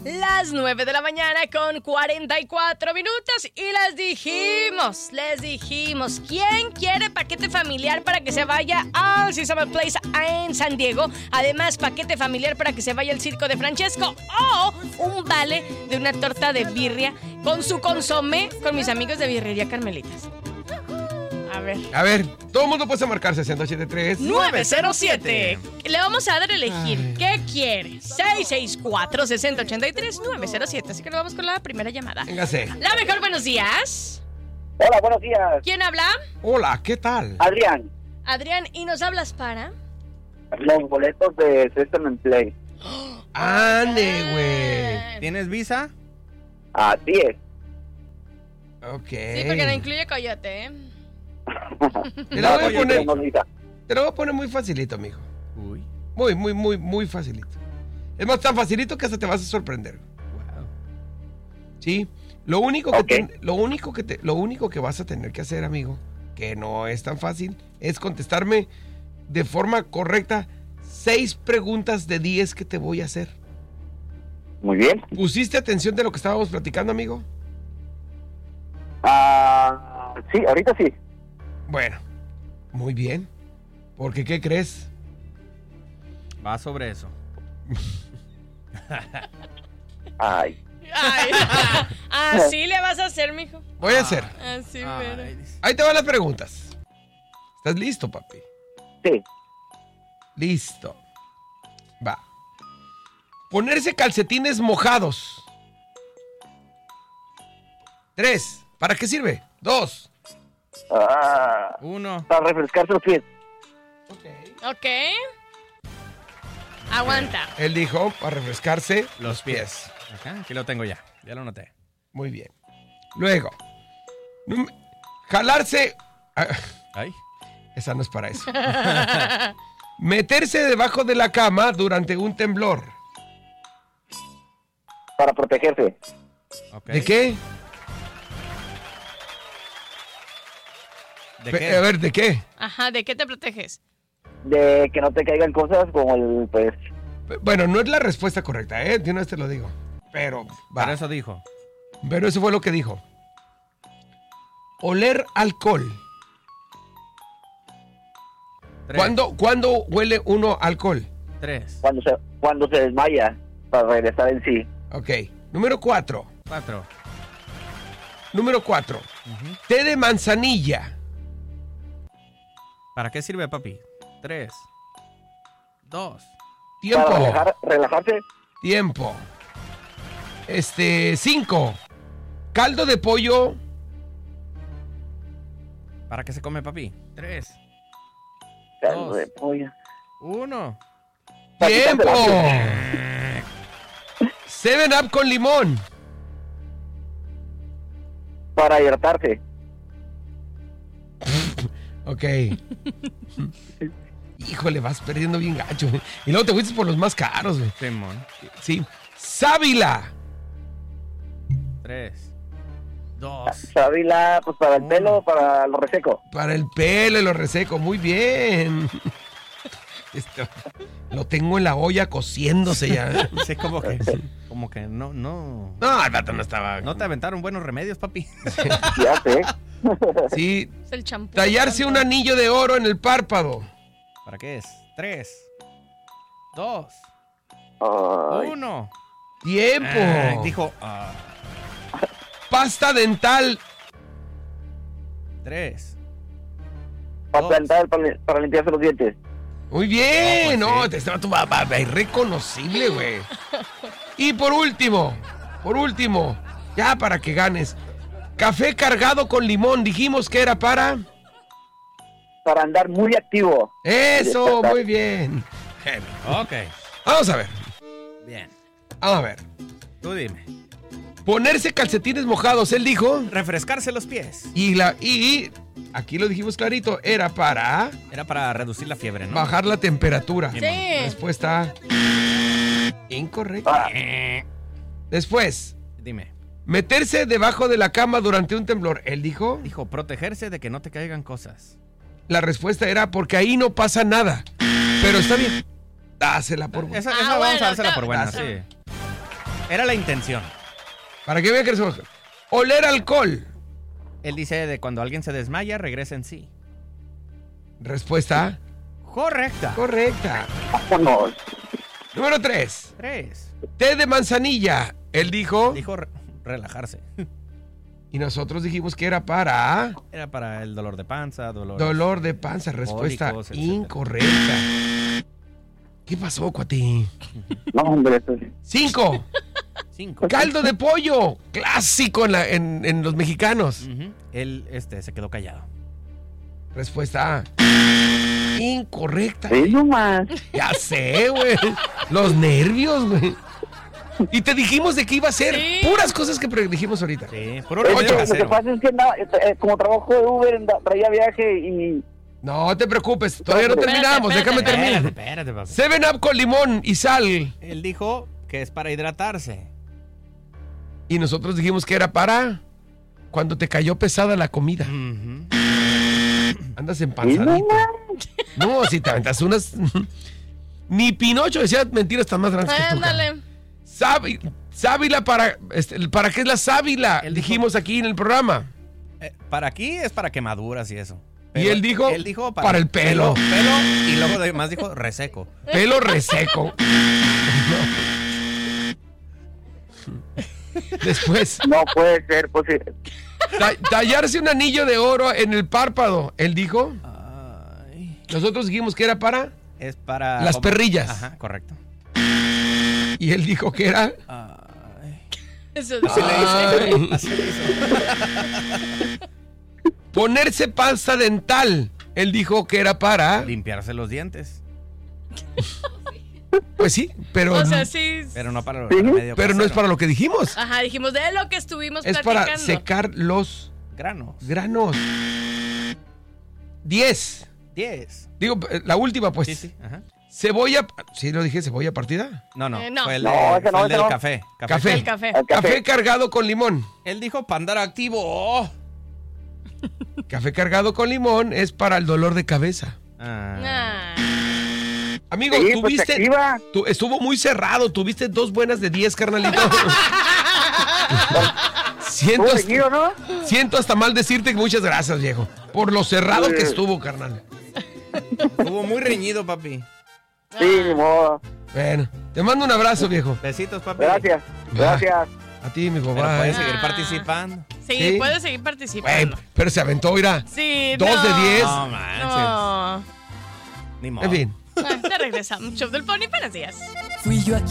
Las 9 de la mañana con 44 minutos y les dijimos, ¿quién quiere paquete familiar para que se vaya al Summer Place en San Diego? Además, paquete familiar para que se vaya al Circo de Francesco o un vale de una torta de birria con su consomé con mis amigos de Birrería Carmelitas. A ver, todo el mundo puede marcar 673-907. Le vamos a dar a elegir. Ay. ¿Qué quiere? 664-6083-907. Así que nos vamos con la primera llamada. Véngase. La mejor, buenos días. Hola, buenos días. ¿Quién habla? Hola, ¿qué tal? Adrián, Adrián, ¿y nos hablas para? los boletos de Sesame Play. Ande, güey. ¿Tienes visa? Así es. Ok. Sí, porque no incluye coyote, ¿eh? Te lo voy a yo poner, tengo visa. te lo voy a poner muy facilito, mijo. Uy. Muy facilito. Es más, tan facilito que hasta te vas a sorprender. Wow. Sí. Lo único Ok. lo único que vas a tener que hacer, amigo, que no es tan fácil, es contestarme de forma correcta 6 preguntas de 10 que te voy a hacer. Muy bien. ¿Pusiste atención de lo que estábamos platicando, amigo? Sí, ahorita sí. Bueno, muy bien. Porque, ¿qué crees? Va sobre eso. Ay. Ay, así le vas a hacer, mijo. Voy a hacer. Así, Ay, pero. Ahí te van las preguntas. ¿Estás listo, papi? Sí. Listo. Va. Ponerse calcetines mojados. 3. ¿Para qué sirve? 2. 1. Para refrescarse los pies. Ok. Aguanta. Él dijo para refrescarse Los pies. Acá, aquí lo tengo ya. Ya lo noté. Muy bien. Luego. Jalarse. Ay. Esa no es para eso. Meterse debajo de la cama durante un temblor. Para protegerse. Ok. ¿De qué? ¿De qué? A ver, ¿de qué? Ajá, ¿de qué te proteges? De que no te caigan cosas como el, pues... Bueno, no es la respuesta correcta, ¿eh? De una vez te lo digo. Pero, va. Para eso dijo. Pero eso fue lo que dijo. Oler alcohol. 3. ¿Cuándo huele uno alcohol? 3. Cuando se desmaya. Para regresar en sí. Ok. Número 4. 4. Número 4. Té de manzanilla. ¿Para qué sirve, papi? 3. 2. Tiempo. Para relajarse. Tiempo. 5. Caldo de pollo. ¿Para qué se come, papi? 3. Caldo Dos. de pollo. 1. Tiempo. 7-Up con limón. Para hidratarse. Ok. Híjole, vas perdiendo bien gacho. Y luego te fuiste por los más caros, güey. Simón. Sí. Sábila. 3. 2. Sábila, pues para el pelo, para lo reseco. Para el pelo y lo reseco. Muy bien. Lo tengo en la olla cociéndose ya. Sí, como que no. No, el vato no estaba. No te aventaron buenos remedios, papi. Ya sé. Sí. Es el champú. Tallarse un anillo de oro en el párpado. ¿Para qué es? 3. 2. Ay. 1. Tiempo. Dijo. Pasta dental. 3. Para plantar, para limpiarse los dientes. Muy bien. No, pues No, sí. te estaba tu irreconocible, güey. Y por último, ya para que ganes. Café cargado con limón. Dijimos que era para. Para andar muy activo. Eso, muy bien. Ok. Vamos a ver. Bien. Vamos a ver. Tú dime. Ponerse calcetines mojados, él dijo. Refrescarse los pies. Y aquí lo dijimos clarito, era para Era para reducir la fiebre, ¿no? bajar la temperatura. Sí. Respuesta incorrecta. Después, Dime. meterse debajo de la cama durante un temblor. Él dijo, Dijo, protegerse de que no te caigan cosas. la respuesta era porque ahí no pasa nada. Pero está bien. Dásela por buena. Esa Ah, vamos bueno, a dársela está- por buena, está- sí. Era la intención. Para que vean que eres... Oler alcohol. Él dice de cuando alguien se desmaya, regresa en sí. Respuesta Correcta. correcta. Vámonos. Número 3. 3. Té de manzanilla. Él dijo... Dijo relajarse. Y nosotros dijimos que era para... Era para el dolor de panza, Dolor de panza. Respuesta cólicos, etcétera. incorrecta. ¿Qué pasó, cuati? No, hombre, esto es... 5. 5. Caldo de pollo. Clásico en los mexicanos. Él se quedó callado. Respuesta incorrecta. Sí, nomás. Ya sé, güey. Los nervios, güey. Y te dijimos de qué iba a ser. Sí. Puras cosas que dijimos ahorita. Sí, puro Lo remedio que casero. pasa es que como trabajo de Uber, traía viaje y... No te preocupes. Todavía no Espérate, terminamos. Déjame espérate. terminar. Espérate, papi. 7-Up con limón y sal. Él dijo que es para hidratarse. Y nosotros dijimos que era para cuando te cayó pesada la comida. Andas empanzadito. No, si te aventas unas... Ni Pinocho decía mentiras tan más grandes que tú. Ándale. Sábila para... ¿Para qué es la sábila? Él dijo- Dijimos aquí en el programa. Para aquí es para quemaduras y eso. Y él dijo, para el pelo. Pelo y luego además dijo reseco. Pelo reseco. Después, No puede ser posible. tallarse un anillo de oro en el párpado. Él dijo. Ay, Nosotros dijimos que era para. es para... Las perrillas. Ajá, correcto. Y él dijo que era. Ay. Eso dice. Ay, Así le hizo. ponerse pasta dental. Él dijo que era para. Limpiarse los dientes. Pues sí, pero. O sea, sí. Pero no para el Sí, remedio Pero no es casero. para lo que dijimos. Ajá, dijimos de lo que estuvimos Es platicando. para secar los Granos. granos. 10. 10. Digo, la última, pues. Sí, sí. Ajá. Cebolla. ¿Sí lo dije? ¿Cebolla partida? No, no. No. Fue el, No, de- ese no, fue el ese del no. café. Café. El café. El Café cargado con limón. Él dijo para andar activo. Oh. Café cargado con limón es para el dolor de cabeza. Ah. Amigo, Sí, pues se tuviste. activa. Estuvo muy cerrado. Tuviste 2 buenas de 10, carnalito. siento, Estuvo seguido, ¿no? siento hasta mal decirte que muchas gracias, viejo. Por lo cerrado que estuvo, carnal. Estuvo muy reñido, papi. Sí, ni modo. Bueno, te mando un abrazo, viejo. Besitos, papi. Gracias. Gracias. A ti, mi Pero papá. puedes seguir participando. Sí, Sí. puedes seguir participando. Pero se aventó, mira. Sí, 2 no. de 10. No manches. No. Ni modo. En fin. Ah, te regresamos. Show del Pony, buenos días. Fui yo